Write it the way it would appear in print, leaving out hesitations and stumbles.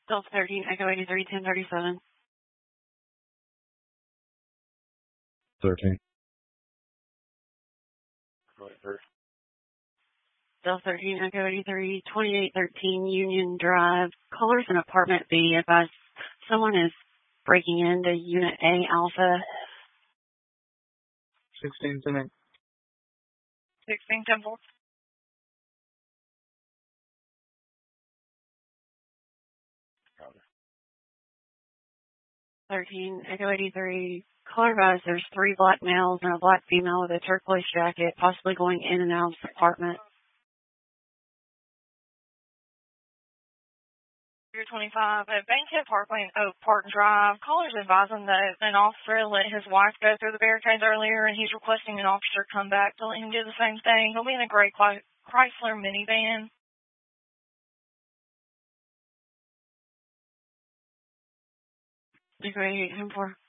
Delta 13, Echo 83, 1037. 13. Delta 13, Echo 83, 2813 Union Drive. Callers in apartment B advise someone is breaking into Unit A Alpha. 1610. 16 Temple. Copy. 13, Echo 83. Caller advised there's 3 black males and a black female with a turquoise jacket, possibly going in and out of the apartment. 25 at Bankhead Parkway and Oak Park Drive. Callers advising that an officer let his wife go through the barricades earlier, and he's requesting an officer come back to let him do the same thing. He'll be in a gray Chrysler minivan. Echo 88, 10-4.